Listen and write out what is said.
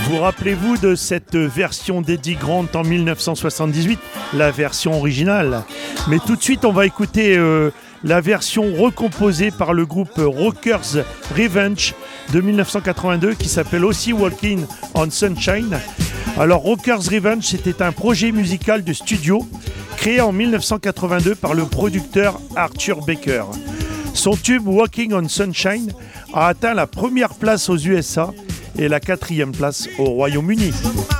Vous rappelez-vous de cette version d'Eddie Grant en 1978, la version originale. Mais tout de suite, on va écouter la version recomposée par le groupe Rockers Revenge de 1982 qui s'appelle aussi Walking on Sunshine. Alors Rockers Revenge, c'était un projet musical de studio créé en 1982 par le producteur Arthur Baker. Son tube Walking on Sunshine a atteint la première place aux USA et la 4e place au Royaume-Uni.